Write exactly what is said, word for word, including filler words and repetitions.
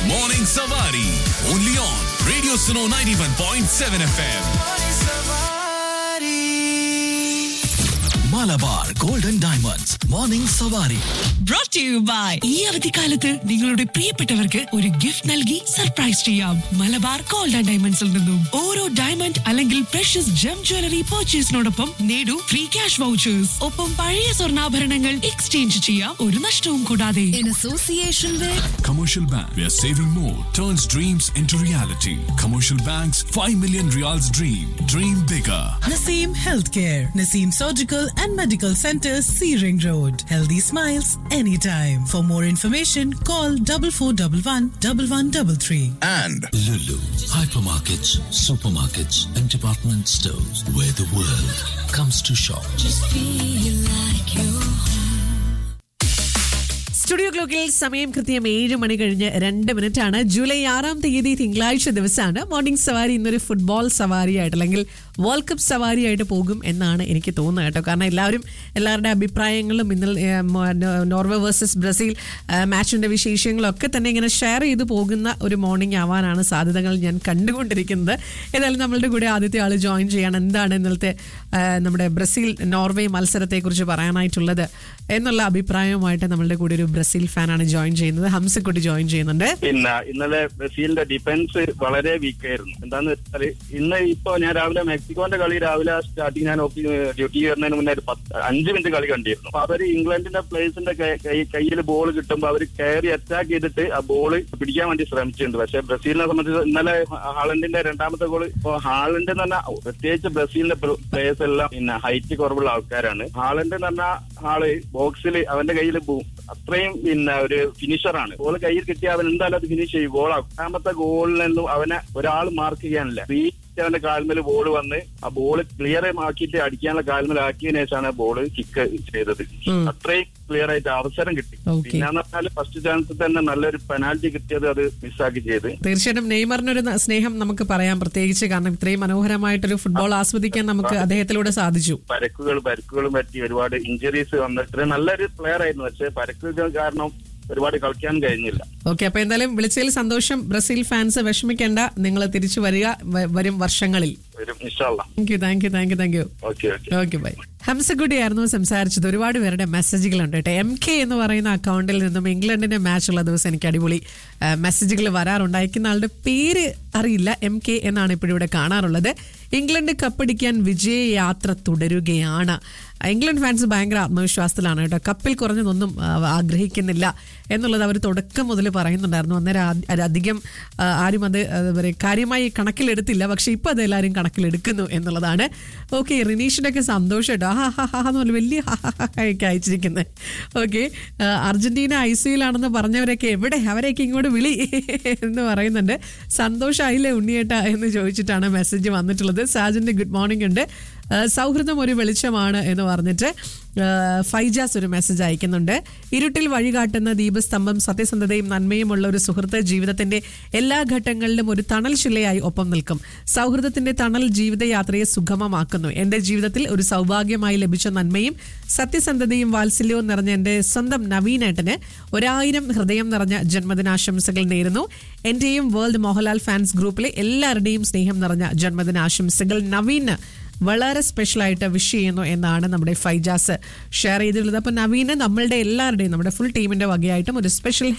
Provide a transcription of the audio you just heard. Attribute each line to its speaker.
Speaker 1: Morning Savari. Only on Radio Suno ninety-one point seven F M. Malabar Golden Diamonds. Morning Savari.
Speaker 2: Brought to you by ഈ അവധിക്കാലത്ത് നിങ്ങളുടെ പ്രിയപ്പെട്ടവർക്ക് ഒരു gift നൽകി surprise ചെയ്യാം. Malabar gold and ഡയമണ്ട്സിൽ നിന്നും ഓരോ ഡയമണ്ട് അല്ലെങ്കിൽ പ്രഷ്യസ് ജം ജ്വല്ലറി പർച്ചേസിനോടൊപ്പം നേടൂ ഫ്രീ ക്യാഷ് വൗച്ചേഴ്സ്. ഒപ്പം പഴയ സ്വർണ്ണാഭരണങ്ങൾ എക്സ്ചേഞ്ച് ചെയ്യാം ഒരു നഷ്ടവും കൂടാതെ. In association with
Speaker 1: Commercial Bank, where saving more turns dreams into reality. Commercial Bank's five million Riyals dream. Dream bigger.
Speaker 3: Naseem Healthcare, Naseem Surgical and Medical Center, C Ring Road. Healthy smiles anytime. For more information, call double four double one double one double three.
Speaker 1: And
Speaker 4: Lulu, hypermarkets, supermarkets, and department stores where the world comes to shop.
Speaker 2: Studio ക്ലോക്കിൽ സമയം കൃത്യം ഏഴ് മണി കഴിഞ്ഞ് രണ്ട് minute ആണ്. July ആറാം തീയതി തിങ്കളാഴ്ച ദിവസമാണ്. മോർണിംഗ് സവാരി ഇന്നൊരു ഫുട്ബോൾ സവാരി ആയിട്ട് അല്ലെങ്കിൽ വേൾഡ് കപ്പ് സവാരി ആയിട്ട് പോകും എന്നാണ് എനിക്ക് തോന്നുന്നത് കേട്ടോ. കാരണം എല്ലാവരും എല്ലാവരുടെ അഭിപ്രായങ്ങളും ഇന്നലെ നോർവേ വേഴ്സസ് ബ്രസീൽ മാച്ചിന്റെ വിശേഷങ്ങളും ഒക്കെ തന്നെ ഇങ്ങനെ ഷെയർ ചെയ്ത് പോകുന്ന ഒരു മോർണിംഗ് ആവാനാണ് സാധ്യതകൾ ഞാൻ കണ്ടുകൊണ്ടിരിക്കുന്നത്. ഏതായാലും നമ്മളുടെ കൂടെ ആദ്യത്തെ ആൾ ജോയിൻ ചെയ്യാണ്. എന്താണ് ഇന്നലത്തെ നമ്മുടെ ബ്രസീൽ നോർവേ മത്സരത്തെക്കുറിച്ച് പറയാനായിട്ടുള്ളത് എന്നുള്ള അഭിപ്രായവുമായിട്ട് നമ്മളുടെ കൂടെ ഒരു ബ്രസീൽ ഫാനാണ് ജോയിൻ ചെയ്യുന്നത്. ഹംസക്കുട്ടി ജോയിൻ ചെയ്യുന്നുണ്ട്.
Speaker 5: പിന്നെ ഇന്നലെ ബ്രസീലിന്റെ ഡിഫൻസ് വളരെ വീക്ക് ആയിരുന്നു. എന്താന്ന് വെച്ചാൽ ഇന്ന് ഇപ്പൊ ഞാൻ രാവിലെ മെക്സിക്കോന്റെ കളി രാവിലെ സ്റ്റാർട്ടിങ് ഞാൻ ഡ്യൂട്ടി വരുന്നതിന് മുന്നേ ഒരു പത്ത് അഞ്ച് മിനിറ്റ് കളി കണ്ടിരുന്നു. അപ്പൊ അവര് ഇംഗ്ലണ്ടിന്റെ പ്ലേയേഴ്സിന്റെ കയ്യിൽ ബോൾ കിട്ടുമ്പോൾ അവർ കയറി അറ്റാക്ക് ചെയ്തിട്ട് ആ ബോൾ പിടിക്കാൻ വേണ്ടി ശ്രമിച്ചിട്ടുണ്ട്. പക്ഷെ ബ്രസീലിനെ സംബന്ധിച്ച് ഇന്നലെ ഹാളണ്ടിന്റെ രണ്ടാമത്തെ ഗോൾ ഇപ്പൊ ഹാളണ്ട് എന്ന് പറഞ്ഞാൽ പ്രത്യേകിച്ച് ബ്രസീലിന്റെ പ്ലേയേഴ്സ് എല്ലാം പിന്നെ ഹൈറ്റ് കുറവുള്ള ആൾക്കാരാണ്. ഹാളണ്ട് എന്ന് പറഞ്ഞാൽ ആള് ബോക്സിൽ അവന്റെ കയ്യിൽ പോവും. അത്രയും പിന്നെ ഒരു ഫിനിഷറാണ്. ഗോൾ കയ്യിൽ കിട്ടിയാൽ അവൻ എന്തായാലും അത് ഫിനിഷ് ചെയ്യും. ഗോളാകും. രണ്ടാമത്തെ ഗോളിനൊന്നും അവനെ ഒരാൾ മാർക്ക് ചെയ്യാനില്ല. അവന്റെ കാൽമേൽ ബോൾ വന്ന് ആ ബോൾ ക്ലിയർ ആക്കിയിട്ട് അടിക്കാനുള്ള കാൽമേലാക്കിയതിനു ശേഷമാണ് ബോൾ കിക്ക് ചെയ്തത്. അത്രയും ക്ലിയർ ആയിട്ട് അവസരം കിട്ടി. പിന്നെന്ന് പറഞ്ഞാൽ ഫസ്റ്റ് ചാൻസിൽ തന്നെ നല്ലൊരു പെനാൽറ്റി കിട്ടിയത് അത് മിസ്സാക്കി ചെയ്ത്.
Speaker 2: തീർച്ചയായിട്ടും നെയ്മറിനൊരു സ്നേഹം നമുക്ക് പറയാം, പ്രത്യേകിച്ച് കാരണം ഇത്രയും മനോഹരമായിട്ടൊരു ഫുട്ബോൾ ആസ്വദിക്കാൻ നമുക്ക് അദ്ദേഹത്തിലൂടെ സാധിച്ചു.
Speaker 5: പരക്കുകൾ പരക്കുകളും പറ്റി ഒരുപാട് ഇഞ്ചുറീസ് വന്ന ഇത്രയും നല്ലൊരു പ്ലെയർ ആയിരുന്നു. പക്ഷെ പരക്കുകൾ കാരണം ഒരുപാട് കളിക്കാൻ കഴിഞ്ഞില്ല.
Speaker 2: ഓക്കെ, അപ്പൊ എന്തായാലും വിളിച്ചതിൽ സന്തോഷം. ബ്രസീൽ ഫാൻസ് വിഷമിക്കേണ്ട, നിങ്ങൾ തിരിച്ചു വരിക വരും വർഷങ്ങളിൽ. Thank you thank you thank you thank you okay bye. Hamsakutty ആയിരുന്നു സംസാരിച്ചത്. ഒരുപാട് പേരുടെ മെസ്സേജുകളുണ്ട് കേട്ടോ. എം കെ എന്ന് പറയുന്ന അക്കൗണ്ടിൽ നിന്നും ഇംഗ്ലണ്ടിന്റെ മാച്ചുള്ള ദിവസം എനിക്ക് അടിപൊളി മെസ്സേജുകൾ വരാറുണ്ട്. അയക്കുന്ന ആളുടെ പേര് അറിയില്ല, എം കെ എന്നാണ് ഇപ്പോഴിവിടെ കാണാറുള്ളത്. ഇംഗ്ലണ്ട് കപ്പടിക്കാൻ വിജയയാത്ര തുടരുകയാണ്. ഇംഗ്ലണ്ട് ഫാൻസ് ഭയങ്കര ആത്മവിശ്വാസത്തിലാണ് കേട്ടോ. കപ്പിൽ കുറഞ്ഞതൊന്നും ആഗ്രഹിക്കുന്നില്ല എന്നുള്ളത് അവർ തുടക്കം മുതൽ പറയുന്നുണ്ടായിരുന്നു. അന്നേരം അധികം ആരും അത് കാര്യമായി കണക്കിലെടുത്തില്ല. പക്ഷെ ഇപ്പൊ അത് എല്ലാവരും കണക്കിലെടുക്കുന്നു എന്നുള്ളതാണ്. ഓക്കെ, റിനീഷിന്റെ ഒക്കെ സന്തോഷം കേട്ടോ. ഹാ ഹാ ഹാ എന്ന് പറഞ്ഞാൽ വലിയ ഒക്കെ അയച്ചിരിക്കുന്നത്. ഓക്കെ, അർജന്റീന ഐ സിയിലാണെന്ന് പറഞ്ഞവരൊക്കെ എവിടെ, അവരെയൊക്കെ ഇങ്ങോട്ട് വിളി എന്ന് പറയുന്നുണ്ട്. സന്തോഷമായില്ലേ ഉണ്ണിയേട്ട എന്ന് ചോദിച്ചിട്ടാണ് മെസ്സേജ് വന്നിട്ടുള്ളത്. സാജന്റെ ഗുഡ് മോർണിംഗ് ഉണ്ട്. സൗഹൃദം ഒരു വെളിച്ചമാണ് എന്ന് പറഞ്ഞിട്ട് ഫൈജാസ് ഒരു മെസ്സേജ് അയക്കുന്നുണ്ട്. ഇരുട്ടിൽ വഴികാട്ടുന്ന ദീപസ്തംഭം, സത്യസന്ധതയും നന്മയുമുള്ള ഒരു സുഹൃത്ത് ജീവിതത്തിന്റെ എല്ലാ ഘട്ടങ്ങളിലും ഒരു തണൽ ശിലയായി ഒപ്പം നിൽക്കും. സൗഹൃദത്തിന്റെ തണൽ ജീവിതയാത്രയെ സുഗമമാക്കുന്നു. എന്റെ ജീവിതത്തിൽ ഒരു സൗഭാഗ്യമായി ലഭിച്ച നന്മയും സത്യസന്ധതയും വാത്സല്യവും നിറഞ്ഞ എന്റെ സ്വന്തം നവീനേട്ടന് ഒരായിരം ഹൃദയം നിറഞ്ഞ ജന്മദിനാശംസകൾ നേരുന്നു. എന്റെയും വേൾഡ് മോഹൻലാൽ ഫാൻസ് ഗ്രൂപ്പിലെ എല്ലാവരുടെയും സ്നേഹം നിറഞ്ഞ ജന്മദിനാശംസകൾ നവീന് വളരെ സ്പെഷ്യലായിട്ട് വിഷ് ചെയ്യുന്നു എന്നാണ് നമ്മുടെ ഫൈജാസ് ഷെയർ ചെയ്തിട്ടുള്ളത്. അപ്പൊ നവീന് നമ്മളുടെ എല്ലാവരുടെയും നമ്മുടെ ഫുൾ ടീമിന്റെ വകയായിട്ടും ഒരു സ്പെഷ്യൽ